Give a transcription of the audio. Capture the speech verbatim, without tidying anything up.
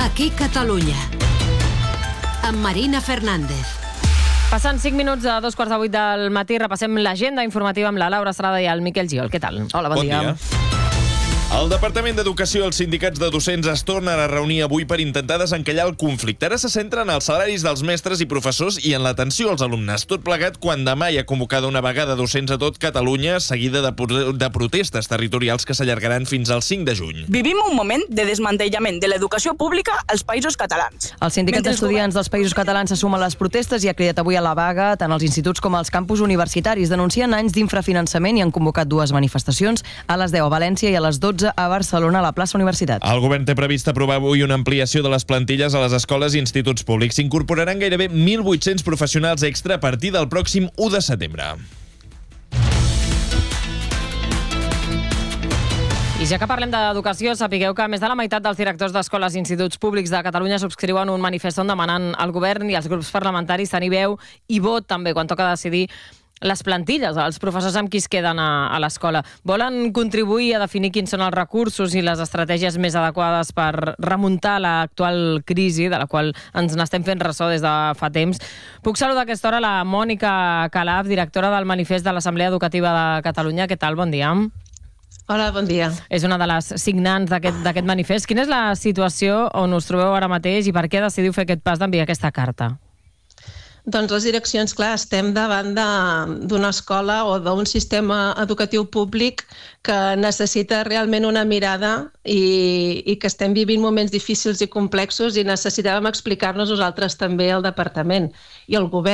Aquí Catalunya, amb Marina Fernández. Passant cinc minuts a dos quarts de vuit del matí, repassem l'agenda informativa amb la Laura Estrada i el Miquel Giol. Què tal? Hola, bon, bon dia. dia. El Departament d'Educació i els sindicats de docents es tornen a reunir avui per intentar desencallar el conflicte. Ara se centren en els salaris dels mestres i professors i en l'atenció als alumnes. Tot plegat quan demà hi ha convocada una vaga de docents a tot Catalunya, seguida de, de protestes territorials que s'allargaran fins al cinc de juny. Vivim un moment de desmantellament de l'educació pública als països catalans. El sindicat d'estudiants dels països catalans se suma a les protestes i ha cridat avui a la vaga tant als instituts com als campus universitaris. Denuncien anys d'infrafinançament i han convocat dues manifestacions, a les deu a València i a les dotze a Barcelona, a la plaça Universitat. El govern té previst aprovar avui una ampliació de les plantilles a les escoles i instituts públics. S'incorporaran gairebé mil vuit-cents professionals extra a partir del pròxim u de setembre. I ja que parlem d'educació, sapigueu que més de la meitat dels directors d'escoles i instituts públics de Catalunya subscriuen un manifest on demanant al govern i als grups parlamentaris tenir veu i vot també quan toca decidir les plantilles, els professors amb qui es queden a, a l'escola. Volen contribuir a definir quins són els recursos i les estratègies més adequades per remuntar l'actual crisi, de la qual ens n'estem fent ressò des de fa temps. Puc saludar a aquesta hora la Mònica Calaf, directora del Manifest de l'Assemblea Educativa de Catalunya. Què tal? Bon dia. Hola, bon dia. És una de les signants d'aquest manifest. Quina és la situació on us trobeu ara mateix i per què decidiu fer aquest pas d'enviar aquesta carta? Doncs les direccions, clar, estem davant d'una escola o d'un sistema educatiu públic que necessita realment una mirada i, i que estem vivint moments difícils i complexos i necessitàvem explicar-nos nosaltres també al departament i al govern.